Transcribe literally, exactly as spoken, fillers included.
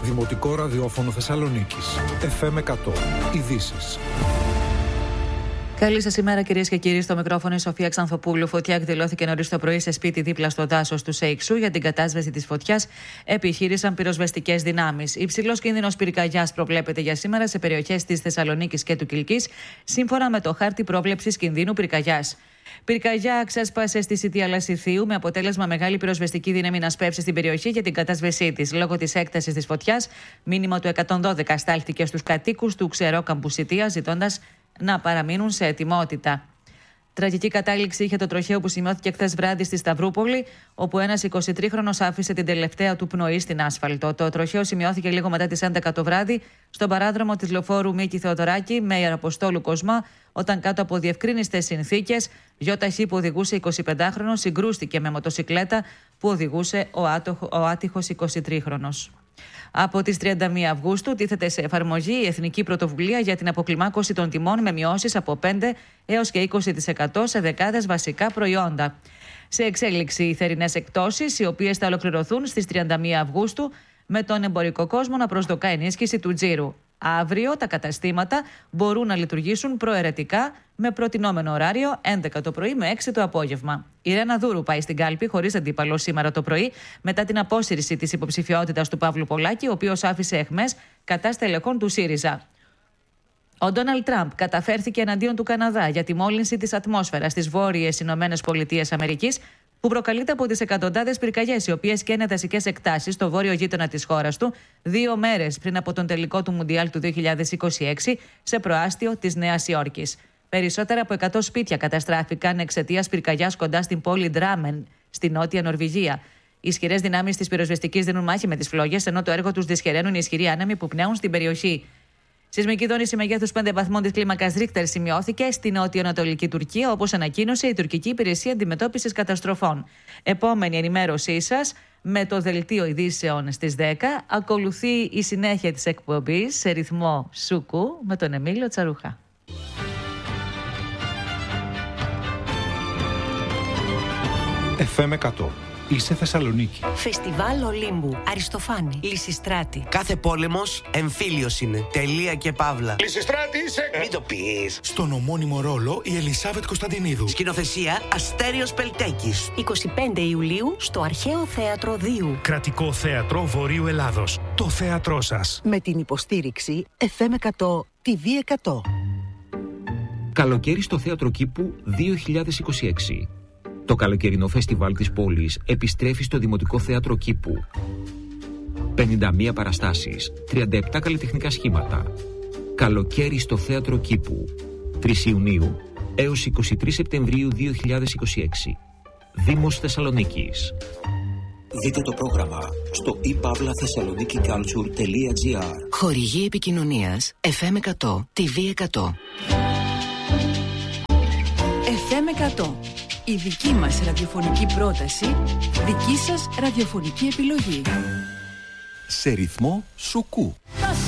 Δημοτικό Ραδιόφωνο Θεσσαλονίκης. εφ εμ εκατό. Ειδήσεις. Καλή σας ημέρα, κυρίες και κύριοι. Στο μικρόφωνο η Σοφία Ξανθοπούλου. Φωτιά εκδηλώθηκε νωρίς το πρωί σε σπίτι δίπλα στο δάσος του Σέιξου. Για την κατάσβεση της φωτιάς επιχείρησαν πυροσβεστικές δυνάμεις. Υψηλός κίνδυνος πυρκαγιάς προβλέπεται για σήμερα σε περιοχές της Θεσσαλονίκης και του Κιλκής, σύμφωνα με το χάρτη πρόβλεψης κινδύνου πυρκαγιάς. Πυρκαγιά ξέσπασε στη Σιτία Λασιθίου με αποτέλεσμα μεγάλη πυροσβεστική δύναμη να σπεύσει στην περιοχή για την κατάσβεσή της. Λόγω της έκτασης της φωτιάς, μήνυμα του εκατόν δώδεκα στάλθηκε στους κατοίκους του Ξερόκαμπου Σιτία, ζητώντας να παραμείνουν σε ετοιμότητα. Τραγική κατάληξη είχε το τροχαίο που σημειώθηκε χθες βράδυ στη Σταυρούπολη, όπου ένας εικοσιτρίχρονος άφησε την τελευταία του πνοή στην άσφαλτο. Το τροχαίο σημειώθηκε λίγο μετά τις έντεκα το βράδυ στον παράδρομο της λεωφόρου Μίκη Θεοδωράκη με Ιεραποστόλου Κοσμά, όταν κάτω από διευκρίνιστες συνθήκες, γιοταχή που οδηγούσε εικοσιπεντάχρονος συγκρούστηκε με μοτοσικλέτα που οδηγούσε ο, άτοχο, ο άτυχος εικοσιτρίχρονος. Από τις τριάντα μία Αυγούστου τίθεται σε εφαρμογή η Εθνική Πρωτοβουλία για την αποκλιμάκωση των τιμών με μειώσεις από πέντε έως και είκοσι τοις εκατό σε δεκάδες βασικά προϊόντα. Σε εξέλιξη οι θερινές εκτόσεις, οι οποίες θα ολοκληρωθούν στις τριάντα μία Αυγούστου, με τον εμπορικό κόσμο να προσδοκά ενίσχυση του τζίρου. Αύριο τα καταστήματα μπορούν να λειτουργήσουν προαιρετικά με προτινόμενο ωράριο έντεκα το πρωί με έξι το απόγευμα. Η Ρένα Δούρου πάει στην κάλπη χωρίς αντίπαλο σήμερα το πρωί, μετά την απόσυρση της υποψηφιότητας του Παύλου Πολάκη, ο οποίος άφησε αιχμές κατά στελεχών του ΣΥΡΙΖΑ. Ο Ντόναλντ Τραμπ καταφέρθηκε εναντίον του Καναδά για τη μόλυνση της ατμόσφαιρας στις βόρειες Ηνωμένες Πολιτείες Αμερικής, που προκαλείται από τις εκατοντάδες πυρκαγιές, οι οποίες καίνε δασικές εκτάσεις στο βόρειο γείτονα της χώρας του, δύο μέρες πριν από τον τελικό του Μουντιάλ του δύο χιλιάδες είκοσι έξι σε προάστιο της Νέας Υόρκης. Περισσότερα από εκατό σπίτια καταστράφηκαν εξαιτίας πυρκαγιάς κοντά στην πόλη Ντράμεν, στη νότια Νορβηγία. Οι ισχυρές δυνάμεις της πυροσβεστικής δίνουν μάχη με τις φλόγες, ενώ το έργο τους δυσχεραίνουν οι ισχυροί άνεμοι που πνέουν στην περιοχή. Σεισμική δόνηση μεγέθους πέντε βαθμών της κλίμακας Ρίχτερ σημειώθηκε στην νότιο-ανατολική Τουρκία, όπως ανακοίνωσε η Τουρκική Υπηρεσία Αντιμετώπισης Καταστροφών. Επόμενη ενημέρωσή σας με το δελτίο ειδήσεων στις δέκα. Ακολουθεί η συνέχεια της εκπομπής σε ρυθμό Σούκου με τον Εμίλιο Τσαρουχά. εφ εμ εκατό. Είσαι Θεσσαλονίκη. Φεστιβάλ Ολύμπου. Αριστοφάνη. Λυσιστράτη. Κάθε πόλεμος εμφύλιος είναι. Τελεία και παύλα. Λυσιστράτη είσαι. Μην το πεις. Στον ομώνυμο ρόλο η Ελισάβετ Κωνσταντινίδου. Σκηνοθεσία Αστέριος Πελτέκης. εικοστή πέμπτη Ιουλίου στο Αρχαίο Θέατρο Δίου. Κρατικό Θέατρο Βορείου Ελλάδος. Το θέατρό σας. Με την υποστήριξη εφ εμ εκατό τι βι εκατό. Καλοκαίρι στο Θέατρο Κήπου δύο χιλιάδες είκοσι έξι. Το καλοκαιρινό φεστιβάλ της πόλης επιστρέφει στο Δημοτικό Θέατρο Κήπου. πενήντα μία παραστάσεις, τριάντα επτά καλλιτεχνικά σχήματα. Καλοκαίρι στο Θέατρο Κήπου. τρεις Ιουνίου έως είκοσι τρεις Σεπτεμβρίου δύο χιλιάδες είκοσι έξι. Δήμος Θεσσαλονίκης. Δείτε το πρόγραμμα στο i pavla thessaloniki culture τελεία gr. Χορηγή επικοινωνίας εφ εμ εκατό τι βι εκατό. εφ εμ εκατό. Η δική μας ραδιοφωνική πρόταση, δική σας ραδιοφωνική επιλογή. Σε ρυθμό Σουκού.